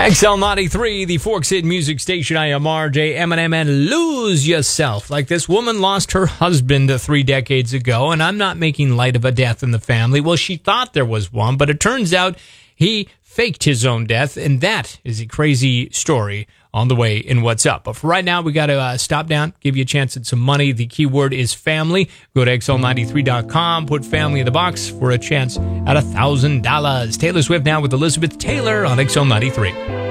XL93, the Forks Hit Music Station. I am RJ Eminem, and lose yourself. Like this woman lost her husband 3 decades ago, and I'm not making light of a death in the family. Well, she thought there was one, but it turns out he faked his own death, and that is a crazy story on the way in What's Up. But for right now, we got to stop down, give you a chance at some money. The keyword is family. Go to XL93.com, put family in the box for a chance at $1,000. Taylor Swift now with Elizabeth Taylor on XL93.